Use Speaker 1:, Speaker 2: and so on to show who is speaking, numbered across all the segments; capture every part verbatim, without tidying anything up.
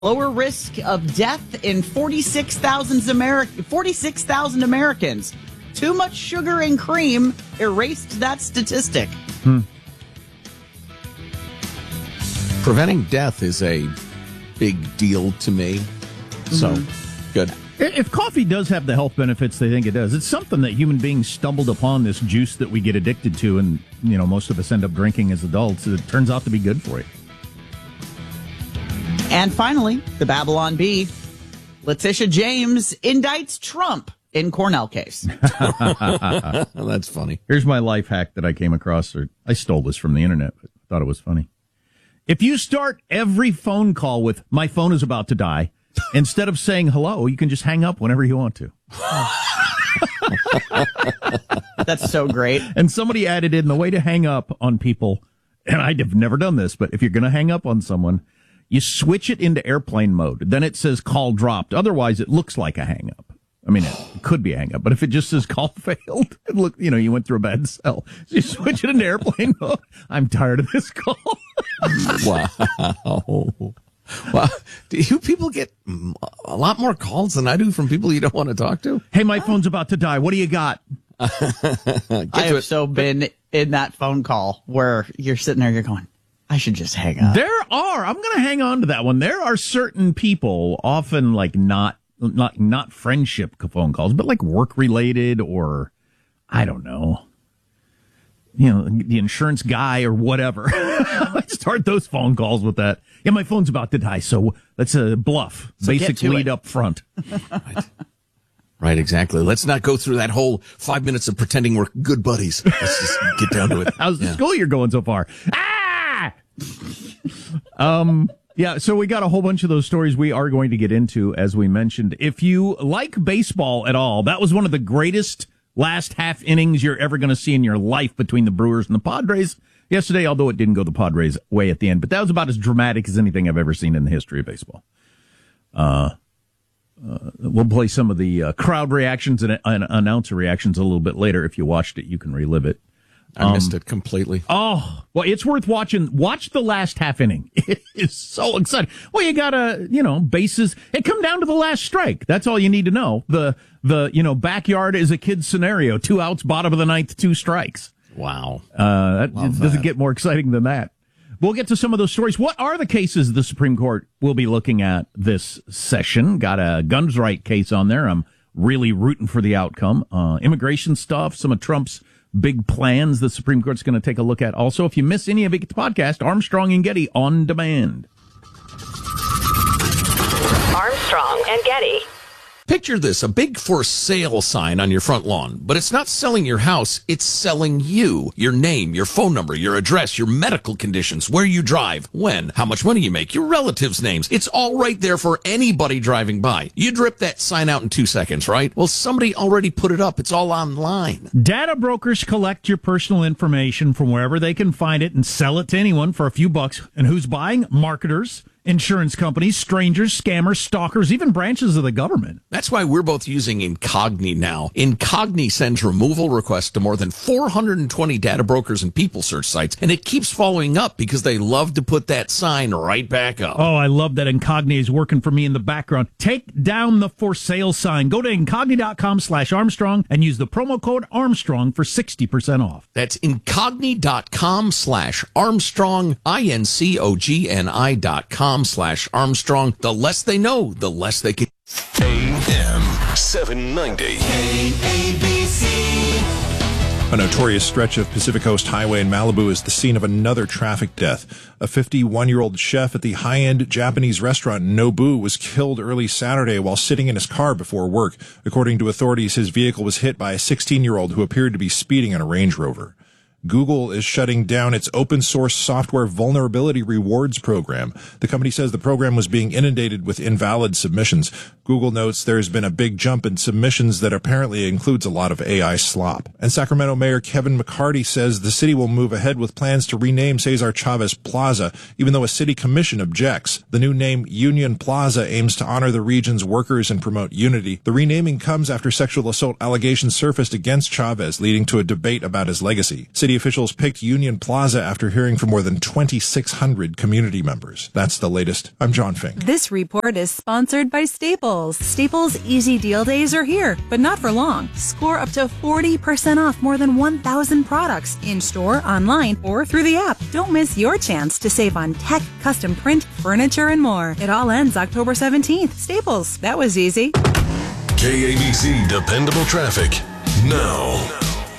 Speaker 1: Lower risk of death in forty-six thousand Ameri- forty-six thousand Americans. Too much sugar and cream erased that statistic.
Speaker 2: Hmm. Preventing death is a big deal to me. So, mm-hmm. Good.
Speaker 3: If coffee does have the health benefits they think it does, it's something that human beings stumbled upon, this juice that we get addicted to, and you know most of us end up drinking as adults. It turns out to be good for you.
Speaker 1: And finally, the Babylon Bee. Letitia James indicts Trump in Cornell case.
Speaker 2: That's funny.
Speaker 3: Here's my life hack that I came across. Or I stole this from the internet, but thought it was funny. If you start every phone call with, my phone is about to die, instead of saying hello, you can just hang up whenever you want to.
Speaker 1: That's so great.
Speaker 3: And somebody added in the way to hang up on people, and I've never done this, but if you're going to hang up on someone, you switch it into airplane mode. Then it says call dropped. Otherwise, it looks like a hang up. I mean, it could be a hang up, but if it just says call failed, it look, you know, you went through a bad cell. So you switch it into airplane mode. I'm tired of this call.
Speaker 2: Wow. Well, do you people get a lot more calls than I do from people you don't want to talk to?
Speaker 3: Hey, my phone's about to die. What do you got?
Speaker 1: I have so been in that phone call where you're sitting there, you're going, I should just hang up.
Speaker 3: There are. I'm going to hang on to that one. There are certain people, often like not not not friendship phone calls, but like work related or I don't know. You know, the insurance guy or whatever. I start those phone calls with that. Yeah, my phone's about to die, so let's uh, bluff. So Basic lead up front.
Speaker 2: Right. Right, exactly. Let's not go through that whole five minutes of pretending we're good buddies. Let's just get down to it.
Speaker 3: How's the
Speaker 2: yeah.
Speaker 3: school year going so far? Ah! um... Yeah, so we got a whole bunch of those stories we are going to get into, as we mentioned. If you like baseball at all, that was one of the greatest last half innings you're ever going to see in your life between the Brewers and the Padres yesterday, although it didn't go the Padres' way at the end. But that was about as dramatic as anything I've ever seen in the history of baseball. Uh, uh, we'll play some of the uh, crowd reactions and, and announcer reactions a little bit later. If you watched it, you can relive it.
Speaker 2: I um, missed it completely.
Speaker 3: Oh, well, it's worth watching. Watch the last half inning. It is so exciting. Well, you gotta, you know, bases. It come down to the last strike. That's all you need to know. The, the, you know, backyard is a kid's scenario. Two outs, bottom of the ninth, two strikes.
Speaker 2: Wow.
Speaker 3: Uh, that Love doesn't that. get more exciting than that. We'll get to some of those stories. What are the cases the Supreme Court will be looking at this session? Got a guns right case on there. I'm really rooting for the outcome. Uh, immigration stuff, some of Trump's big plans the Supreme Court's going to take a look at. Also, if you miss any of it, get the podcast, Armstrong and Getty on demand.
Speaker 4: Armstrong and Getty.
Speaker 2: Picture this, a big for sale sign on your front lawn, but it's not selling your house, it's selling you. Your name, your phone number, your address, your medical conditions, where you drive, when, how much money you make, your relatives' names. It's all right there for anybody driving by. You'd rip that sign out in two seconds, right? Well, somebody already put it up. It's all online.
Speaker 3: Data brokers collect your personal information from wherever they can find it and sell it to anyone for a few bucks. And who's buying? Marketers, insurance companies, strangers, scammers, stalkers, even branches of the government.
Speaker 2: That's why we're both using Incogni now. Incogni sends removal requests to more than four hundred twenty data brokers and people search sites, and it keeps following up because they love to put that sign right back up.
Speaker 3: Oh, I love that Incogni is working for me in the background. Take down the for sale sign. Go to incogni.com slash Armstrong and use the promo code Armstrong for sixty percent off.
Speaker 2: That's incogni.com slash Armstrong, I N C O G N I dot com slash Armstrong. The less they know, the less they can.
Speaker 5: A M seven ninety. K A B C.
Speaker 6: A notorious stretch of Pacific Coast Highway in Malibu is the scene of another traffic death. A fifty-one-year-old chef at the high-end Japanese restaurant Nobu was killed early Saturday while sitting in his car before work. According to authorities, his vehicle was hit by a sixteen-year-old who appeared to be speeding in a Range Rover. Google is shutting down its open-source software vulnerability rewards program. The company says the program was being inundated with invalid submissions. Google notes there has been a big jump in submissions that apparently includes a lot of A I slop. And Sacramento Mayor Kevin McCarty says the city will move ahead with plans to rename Cesar Chavez Plaza, even though a city commission objects. The new name Union Plaza aims to honor the region's workers and promote unity. The renaming comes after sexual assault allegations surfaced against Chavez, leading to a debate about his legacy. City City officials picked Union Plaza after hearing from more than twenty-six hundred community members. That's the latest. I'm John Fink.
Speaker 7: This report is sponsored by Staples. Staples Easy Deal Days are here, but not for long. Score up to forty percent off more than one thousand products in-store, online, or through the app. Don't miss your chance to save on tech, custom print, furniture, and more. It all ends October seventeenth. Staples. That was easy.
Speaker 5: K A B C Dependable Traffic now.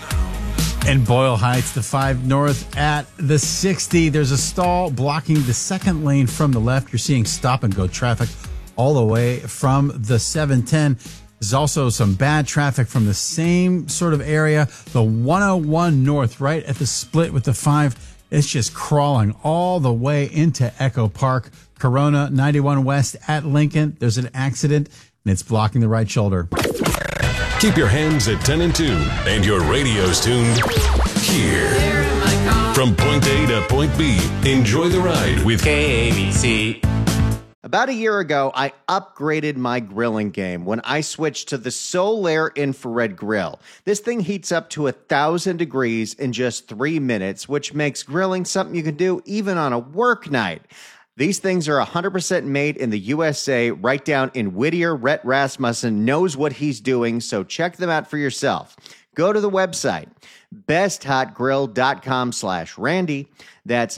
Speaker 8: In Boyle Heights, the five north at the sixty. There's a stall blocking the second lane from the left. You're seeing stop and go traffic all the way from the seven ten. There's also some bad traffic from the same sort of area. The one oh one north, right at the split with the five. It's just crawling all the way into Echo Park. Corona ninety-one west at Lincoln. There's an accident and it's blocking the right shoulder.
Speaker 5: Keep your hands at ten and two and your radios tuned here. From point A to point B, enjoy the ride with
Speaker 9: K A B C.
Speaker 10: About a year ago, I upgraded my grilling game when I switched to the Solaire Infrared Grill. This thing heats up to a thousand degrees in just three minutes, which makes grilling something you can do even on a work night. These things are one hundred percent made in the U S A, right down in Whittier. Rhett Rasmussen knows what he's doing, so check them out for yourself. Go to the website, besthotgrill.com slash Randy. That's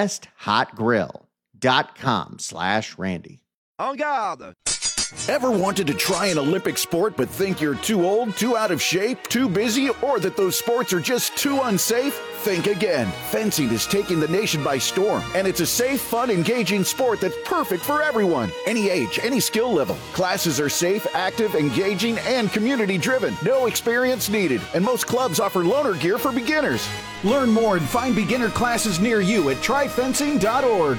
Speaker 10: besthotgrill.com slash Randy.
Speaker 11: En garde! Ever wanted to try an Olympic sport but think you're too old, too out of shape, too busy, or that those sports are just too unsafe? Think again. Fencing is taking the nation by storm, and it's a safe, fun, engaging sport that's perfect for everyone. Any age, any skill level. Classes are safe, active, engaging, and community-driven. No experience needed, and most clubs offer loaner gear for beginners. Learn more and find beginner classes near you at try fencing dot org.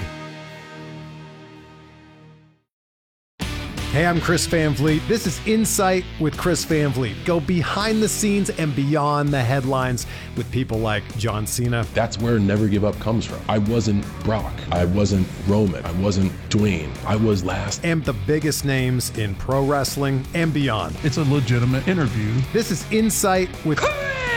Speaker 12: Hey, I'm Chris Van Vliet. This is Insight with Chris Van Vliet. Go behind the scenes and beyond the headlines with people like John Cena.
Speaker 13: That's where Never Give Up comes from. I wasn't Brock. I wasn't Roman. I wasn't Dwayne. I was last.
Speaker 12: And the biggest names in pro wrestling and beyond.
Speaker 14: It's a legitimate interview.
Speaker 12: This is Insight with
Speaker 15: Chris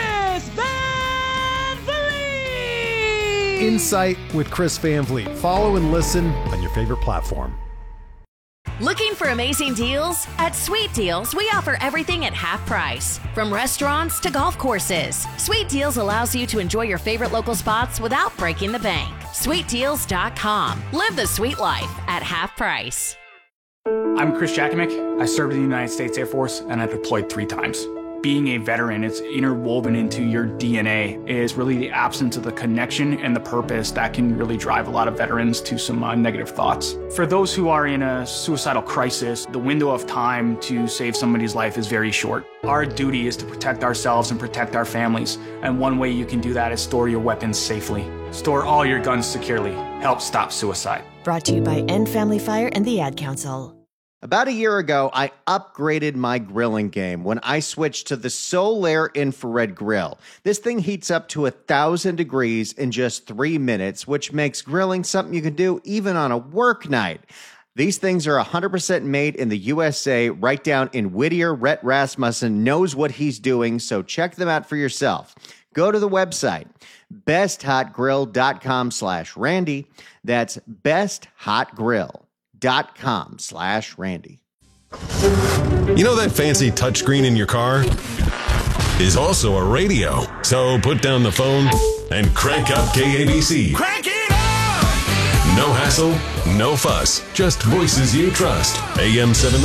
Speaker 15: Van Vliet.
Speaker 12: Insight with Chris Van Vliet. Follow and listen on your favorite platform.
Speaker 16: Looking for amazing deals? At Sweet Deals, we offer everything at half price. From restaurants to golf courses, Sweet Deals allows you to enjoy your favorite local spots without breaking the bank. sweet deals dot com. Live the sweet life at half price.
Speaker 17: I'm Chris Jakimick. I served in the United States Air Force and I deployed three times. Being a veteran, it's interwoven into your D N A, is really the absence of the connection and the purpose that can really drive a lot of veterans to some uh, negative thoughts. For those who are in a suicidal crisis, the window of time to save somebody's life is very short. Our duty is to protect ourselves and protect our families, and one way you can do that is store your weapons safely. Store all your guns securely. Help stop suicide.
Speaker 18: Brought to you by End Family Fire and the Ad Council.
Speaker 10: About a year ago, I upgraded my grilling game when I switched to the Solaire Infrared Grill. This thing heats up to a thousand degrees in just three minutes, which makes grilling something you can do even on a work night. These things are one hundred percent made in the U S A, right down in Whittier. Rhett Rasmussen knows what he's doing, so check them out for yourself. Go to the website, besthotgrill.com slash Randy. That's besthotgrill. Dot com slash Randy.
Speaker 5: You know that fancy touchscreen in your car is also a radio. So put down the phone and crank up K A B C.
Speaker 15: Crank it up!
Speaker 5: No hassle, no fuss, just voices you trust. A M seven